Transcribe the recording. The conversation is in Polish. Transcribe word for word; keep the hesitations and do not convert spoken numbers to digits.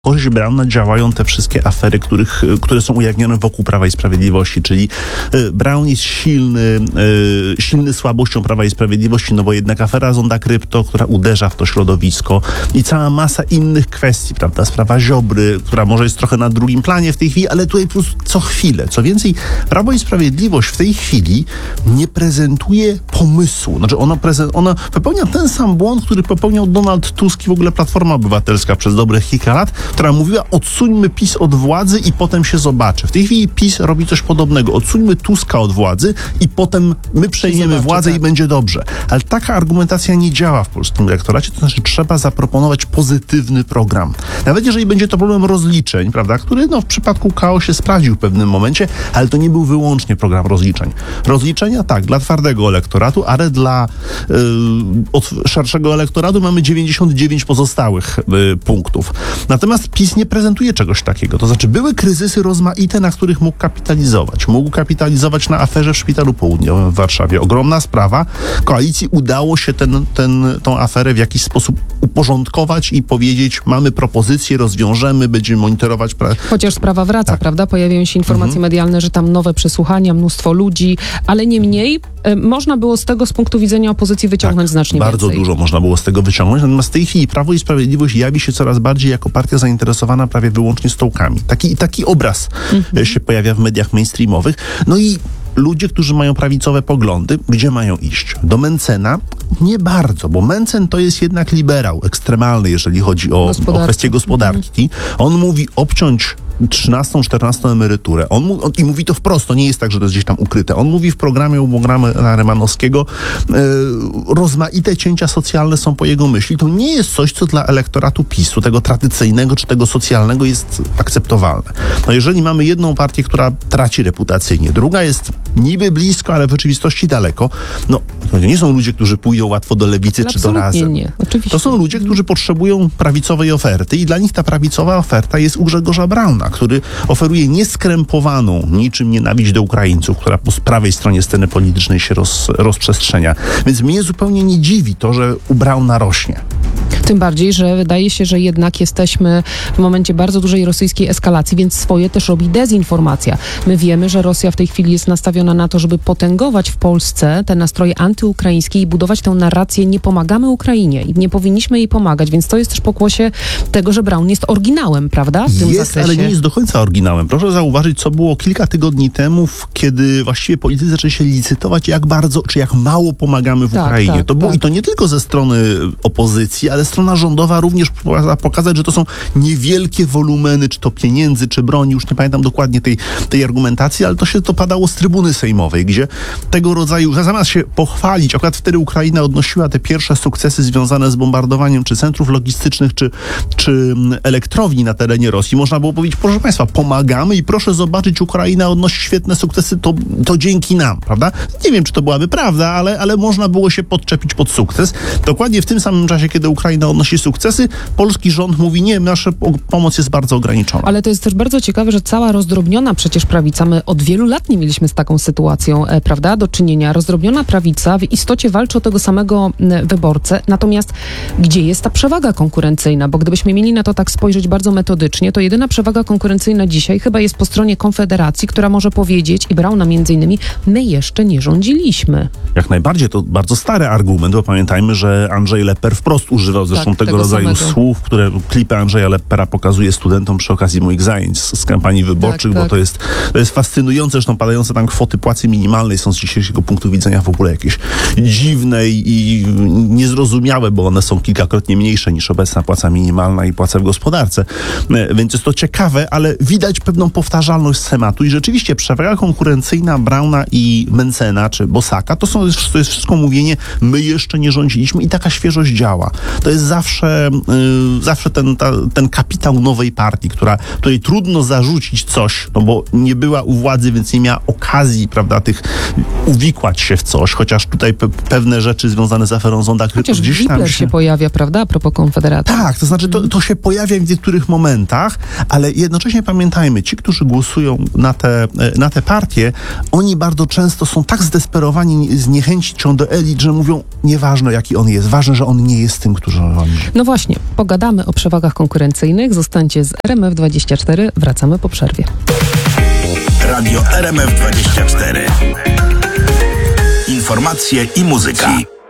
korzyść Brauna działają te wszystkie afery, których, które są ujawnione wokół Prawa i Sprawiedliwości, czyli Braun jest silny, silny słabością Prawa i Sprawiedliwości, no bo jednak afera Zonda Krypto, która uderza w to środowisko i cała masa innych kwestii, prawda, sprawa Ziobry, która może jest trochę na drugim planie w tej chwili, ale tutaj po prostu co chwilę. Co więcej, Prawo i Sprawiedliwość w tej chwili nie prezentuje pomysłu. Znaczy ono, prezen- ono popełnia ten sam błąd, który popełniał Donald Tusk i w ogóle Platforma Obywatelska przez dobrych kilka lat, która mówiła, odsuńmy PiS od władzy i potem się zobaczy. W tej chwili PiS robi coś podobnego. Odsuńmy Tuska od władzy i potem my przejmiemy zobaczy, władzę tak. i będzie dobrze. Ale taka argumentacja nie działa w polskim elektoracie, to znaczy trzeba zaproponować pozytywny program. Nawet jeżeli będzie to problem rozliczeń, prawda, który no, w przypadku K O się sprawdził w pewnym momencie, ale to nie był wyłącznie program rozliczeń. Rozliczenia tak, dla twardego elektoratu, ale dla yy, od szerszego elektoratu mamy dziewięćdziesiąt dziewięć pozostałych yy, punktów. Natomiast PiS nie prezentuje czegoś takiego. To znaczy były kryzysy rozmaite, na których mógł kapitalizować. Mógł kapitalizować na aferze w Szpitalu Południowym w Warszawie. Ogromna sprawa. Koalicji udało się ten, ten, tą aferę w jakiś sposób uporządkować i powiedzieć, mamy propozycje, rozwiążemy, będziemy monitorować. Pra- Chociaż sprawa wraca, tak. prawda? Pojawiają się informacje mhm. medialne, że tam nowe przesłuchania, mnóstwo ludzi, ale niemniej y, można było z tego z punktu widzenia opozycji wyciągnąć tak, znacznie bardzo więcej. dużo można było z tego wyciągnąć. Natomiast w tej chwili Prawo i Sprawiedliwość jawi się coraz bardziej jako partia zainteresowana prawie wyłącznie stołkami. Taki, taki obraz mhm. się pojawia w mediach mainstreamowych. No i ludzie, którzy mają prawicowe poglądy, gdzie mają iść? Do Mencena? Nie bardzo, bo Mencen to jest jednak liberał ekstremalny, jeżeli chodzi o, o kwestie gospodarki. Mhm. On mówi obciąć trzynastą, czternastą emeryturę. On, mu, on i mówi to wprost, to nie jest tak, że to jest gdzieś tam ukryte. On mówi w programie u Bogdana Rymanowskiego, e, rozmaite cięcia socjalne są po jego myśli. To nie jest coś, co dla elektoratu PiSu, tego tradycyjnego czy tego socjalnego jest akceptowalne. No jeżeli mamy jedną partię, która traci reputacyjnie, druga jest niby blisko, ale w rzeczywistości daleko, no to nie są ludzie, którzy pójdą łatwo do lewicy ale czy do Razem. Nie, oczywiście. To są ludzie, którzy potrzebują prawicowej oferty i dla nich ta prawicowa oferta jest u Grzegorza Brauna, który oferuje nieskrępowaną niczym nienawiść do Ukraińców, która po prawej stronie sceny politycznej się roz, rozprzestrzenia. Więc mnie zupełnie nie dziwi to, że u Brauna rośnie. Tym bardziej, że wydaje się, że jednak jesteśmy w momencie bardzo dużej rosyjskiej eskalacji, więc swoje też robi dezinformacja. My wiemy, że Rosja w tej chwili jest nastawiona na to, żeby potęgować w Polsce te nastroje antyukraińskie i budować tę narrację nie pomagamy Ukrainie i nie powinniśmy jej pomagać, więc to jest też pokłosie tego, że Braun jest oryginałem, prawda? W tym jest, zakresie. ale nie jest do końca oryginałem. Proszę zauważyć, co było kilka tygodni temu, kiedy właściwie politycy zaczęli się licytować, jak bardzo, czy jak mało pomagamy w tak, Ukrainie. Tak, to było tak. i to nie tylko ze strony opozycji, ale strona rządowa również pokazać, że to są niewielkie wolumeny, czy to pieniędzy, czy broni, już nie pamiętam dokładnie tej, tej argumentacji, ale to się to padało z trybuny sejmowej, gdzie tego rodzaju, zamiast się pochwalić, akurat wtedy Ukraina odnosiła te pierwsze sukcesy związane z bombardowaniem czy centrów logistycznych, czy, czy elektrowni na terenie Rosji, można było powiedzieć, proszę Państwa, pomagamy i proszę zobaczyć, Ukraina odnosi świetne sukcesy, to, to dzięki nam, prawda? Nie wiem, czy to byłaby prawda, ale, ale można było się podczepić pod sukces. Dokładnie w tym samym czasie, kiedy Ukraina odnosi sukcesy, polski rząd mówi, nie, nasza pomoc jest bardzo ograniczona. Ale to jest też bardzo ciekawe, że cała rozdrobniona przecież prawica, my od wielu lat nie mieliśmy z taką sytuacją, e, prawda, do czynienia. Rozdrobniona prawica w istocie walczy o tego samego m, wyborcę, natomiast gdzie jest ta przewaga konkurencyjna? Bo gdybyśmy mieli na to tak spojrzeć bardzo metodycznie, to jedyna przewaga konkurencyjna dzisiaj chyba jest po stronie Konfederacji, która może powiedzieć, i Brauna między innymi, my jeszcze nie rządziliśmy. Jak najbardziej, to bardzo stary argument, bo pamiętajmy, że Andrzej Lepper wprost używał zresztą tak, tego, tego rodzaju samego. słów, które klipy Andrzeja Leppera pokazuje studentom przy okazji moich zajęć z, z kampanii wyborczych, tak, bo tak. To, jest, to jest fascynujące, zresztą padające tam kwoty płacy minimalnej są z dzisiejszego punktu widzenia w ogóle jakieś dziwne i niezrozumiałe, bo one są kilkakrotnie mniejsze niż obecna płaca minimalna i płaca w gospodarce. Więc jest to ciekawe, ale widać pewną powtarzalność schematu i rzeczywiście przewaga konkurencyjna Brauna i Mencena, czy Bosaka, to, są, to jest wszystko mówienie, my jeszcze nie rządziliśmy i taka świeżość działa. To jest zawsze, yy, zawsze ten, ta, ten kapitał nowej partii, która, której trudno zarzucić coś, no bo nie była u władzy, więc nie miała okazji, prawda, tych uwikłać się w coś, chociaż tutaj pe- pewne rzeczy związane z aferą Zonda Krypto Chociaż gdzieś tam Wipler się pojawia, prawda, a propos Konfederacji. Tak, to znaczy to, to się pojawia w niektórych momentach, ale jednocześnie pamiętajmy, ci, którzy głosują na te, na te partie, oni bardzo często są tak zdesperowani z niechęcią do elit, że mówią, nieważne jaki on jest, ważne, że on nie jest tym, który rządzi. No właśnie, pogadamy o przewagach konkurencyjnych. Zostańcie z R M F dwadzieścia cztery. Wracamy po przerwie. Radio R M F dwadzieścia cztery. Informacje i muzyka.